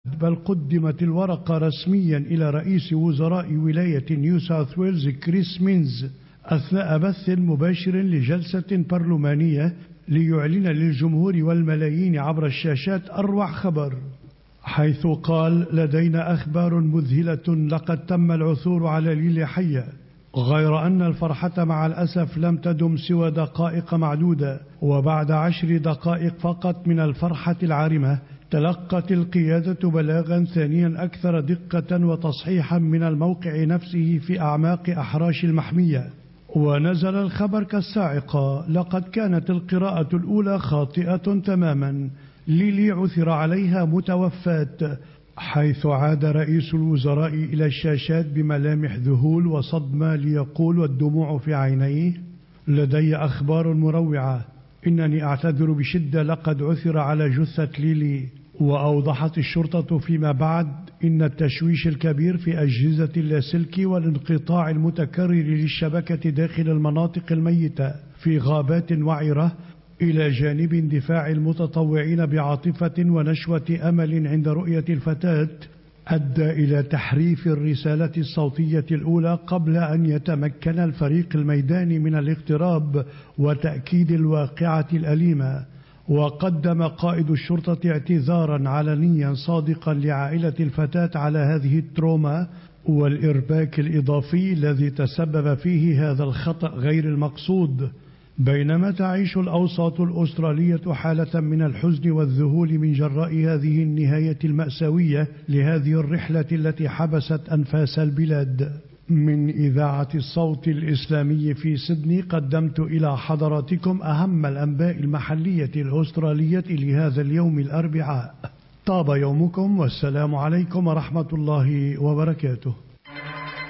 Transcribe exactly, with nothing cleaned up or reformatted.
بل قدمت الورقة رسميا إلى رئيس وزراء ولاية نيو ساوث ويلز كريس مينز أثناء بث مباشر لجلسة برلمانية ليعلن للجمهور والملايين عبر الشاشات أروع خبر، حيث قال: لدينا أخبار مذهلة، لقد تم العثور على ليلي حية. غير أن الفرحة مع الأسف لم تدم سوى دقائق معدودة، وبعد عشر دقائق فقط من الفرحة العارمة تلقت القيادة بلاغا ثانيا أكثر دقة وتصحيحا من الموقع نفسه في أعماق أحراش المحمية، ونزل الخبر كالصاعقة: لقد كانت القراءة الأولى خاطئة تماما، ليلي عثر عليها متوفاة. حيث عاد رئيس الوزراء إلى الشاشات بملامح ذهول وصدمة ليقول والدموع في عينيه: لدي أخبار مروعة، إنني أعتذر بشدة، لقد عثر على جثة ليلي. وأوضحت الشرطة فيما بعد إن التشويش الكبير في أجهزة اللاسلكي والانقطاع المتكرر للشبكة داخل المناطق الميتة في غابات وعرة، إلى جانب اندفاع المتطوعين بعاطفة ونشوة أمل عند رؤية الفتاة، أدى إلى تحريف الرسالة الصوتية الأولى قبل أن يتمكن الفريق الميداني من الاقتراب وتأكيد الواقعة الأليمة. وقدم قائد الشرطة اعتذارا علنيا صادقا لعائلة الفتاة على هذه التروما والإرباك الإضافي الذي تسبب فيه هذا الخطأ غير المقصود. بينما تعيش الأوساط الأسترالية حالة من الحزن والذهول من جراء هذه النهاية المأساوية لهذه الرحلة التي حبست أنفاس البلاد. من إذاعة الصوت الإسلامي في سيدني قدمت إلى حضراتكم أهم الأنباء المحلية الأسترالية لهذا اليوم الأربعاء. طاب يومكم، والسلام عليكم ورحمة الله وبركاته.